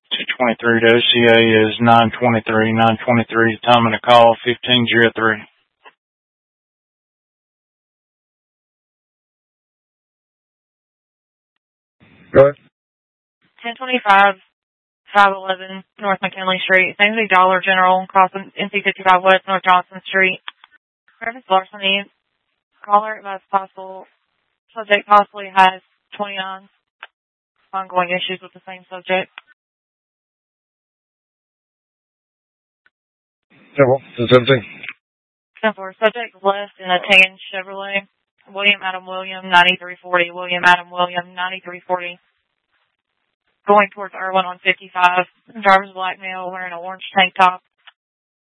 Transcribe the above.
223 to OCA is 923. 923 time of the call, 1503. Go ahead. 1025, 511 North McKinley Street. Same as the Dollar General, crossing NC55 West, North Johnson Street. Purpose larceny. Caller, if possible. Subject possibly has 29 ongoing issues with the same subject. Simple. 1017. 10-4. Subject left in a tan Chevrolet. William Adam William, 9340. William Adam William, 9340. Going towards Irwin on 55. Driver's black male wearing an orange tank top,